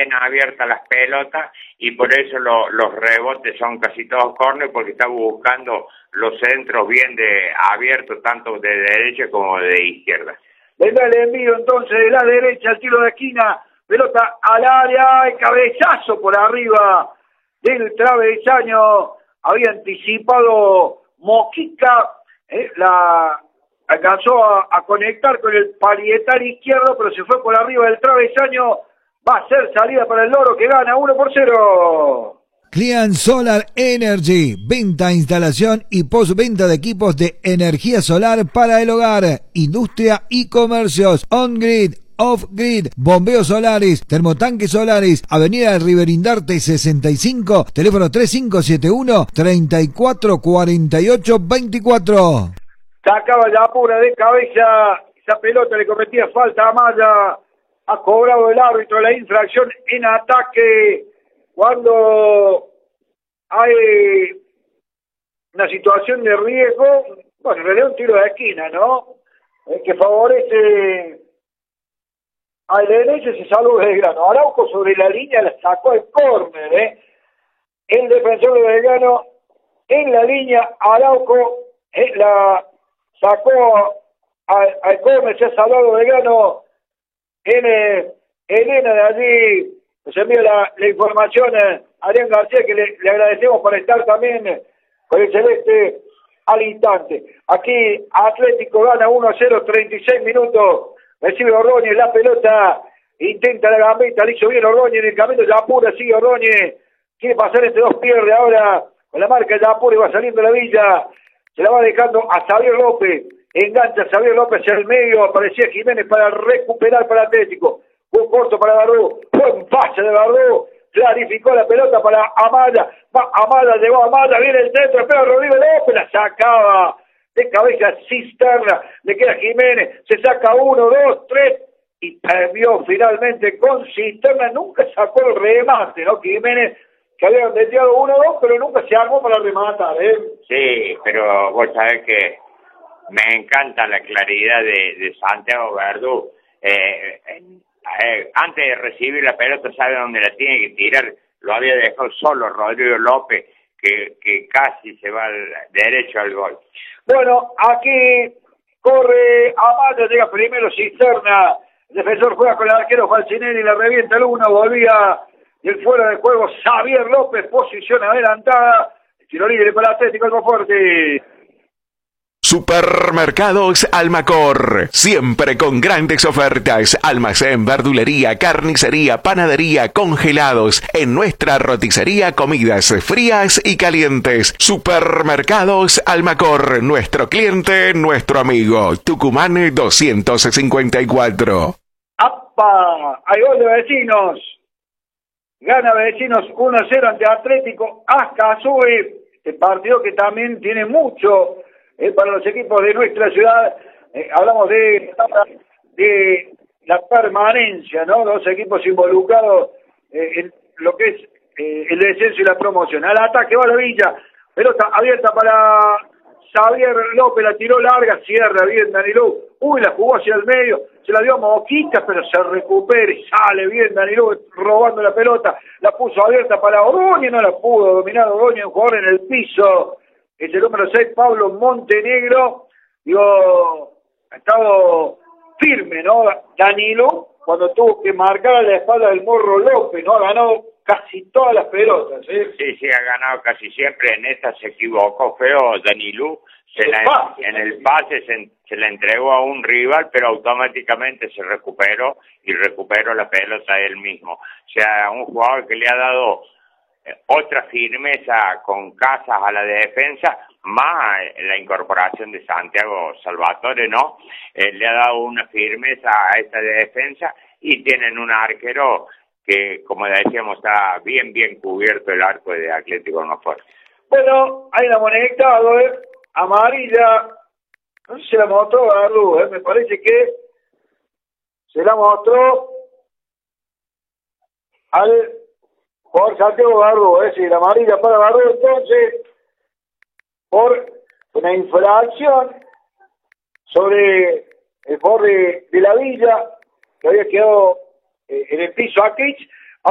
bien abiertas las pelotas y por eso los rebotes son casi todos córner porque está buscando los centros bien abiertos tanto de derecha como de izquierda. Vendrá el envío entonces de la derecha al tiro de esquina, pelota al área, el cabezazo por arriba del travesaño, había anticipado Mojica, la alcanzó a conectar con el parietal izquierdo, pero se fue por arriba del travesaño, va a ser salida para el Loro que gana 1-0. Clean Solar Energy, venta, instalación y postventa de equipos de energía solar para el hogar, industria y comercios, on-grid, off-grid, bombeos solares, termotanques solares, Avenida Riverindarte 65, teléfono 3571-344824. Sacaba la apura de cabeza, esa pelota le cometía falta a Maya, ha cobrado el árbitro la infracción en ataque. Cuando hay una situación de riesgo, bueno, en realidad un tiro de esquina, ¿no? Que favorece al derecho, se salvó Belgrano. Araujo sobre la línea la sacó al córner, El defensor de Belgrano en la línea, Araujo la sacó al córner, se ha salvado Belgrano en Elena de allí. Nos envía la información Adrián García, que le agradecemos por estar también con el celeste al instante. Aquí Atlético gana 1-0, 36 minutos. Recibe Ordóñez la pelota, intenta la gambeta, le hizo bien Ordóñez en el camino, ya apura, sigue Ordóñez. Quiere pasar entre dos piernas ahora con la marca ya apura y va saliendo la Villa. Se la va dejando a Xavier López. Engancha a Xavier López hacia el medio, aparecía Jiménez para recuperar para Atlético. Un corto para Bardú, buen pase de Bardú, clarificó la pelota para Amaya, Amaya llegó a Amaya, viene el centro, espera Rodrigo López, la sacaba de cabeza Cisterna, le queda Jiménez, se saca 1, 2, 3 y perdió finalmente con Cisterna, nunca sacó el remate, ¿no? Jiménez, que había metido 1, 2, pero nunca se armó para rematar, Sí, pero vos sabés que me encanta la claridad de Santiago Verdú. Antes de recibir la pelota sabe dónde la tiene que tirar, lo había dejado solo Rodrigo López que casi se va derecho al gol. Bueno, aquí corre Amaya, llega primero Cisterna, el defensor juega con el arquero Falcinelli, la revienta el 1, volvía del fuera de juego Xavier López, posición adelantada, tiro libre para Atlético Almafuerte. Supermercados Almacor, siempre con grandes ofertas, almacén, verdulería, carnicería, panadería, congelados, en nuestra roticería comidas frías y calientes. Supermercados Almacor, nuestro cliente, nuestro amigo, Tucumán 254. ¡Apa! Hay gol de Vecinos, gana Vecinos 1-0 ante Atlético Azcazú, este partido que también tiene mucho para los equipos de nuestra ciudad. Hablamos de la permanencia, ¿no? Los equipos involucrados en lo que es el descenso y la promoción. Al ataque va la Villa, pelota abierta para Xavier López, la tiró larga, cierra bien Danilú, la jugó hacia el medio, se la dio a Moquita, pero se recupera y sale bien Danilú robando la pelota, la puso abierta para Ordóñez, no la pudo dominar Ordóñez, un jugador en el piso. Es el número 6, Pablo Montenegro. Ha estado firme, ¿no? Danilo, cuando tuvo que marcar a la espalda del Morro López, ¿no? Ha ganado casi todas las pelotas, Sí, ha ganado casi siempre. En esta se equivocó feo Danilo. En el pase se la entregó a un rival, pero automáticamente se recuperó y recuperó la pelota él mismo. O sea, un jugador que le ha dado otra firmeza con Casas a la defensa, más la incorporación de Santiago Salvatore, ¿no? Le ha dado una firmeza a esta defensa y tienen un arquero que, como decíamos, está bien cubierto el arco de Atlético Almafuerte. Bueno, hay una moneda, amarilla, no sé si se la mostró a Bardú, me parece que se la mostró al por Santiago Bardú, sí, la amarilla para Bardú, entonces, por una infracción sobre el borde de la Villa, que había quedado en el piso a Kitsch,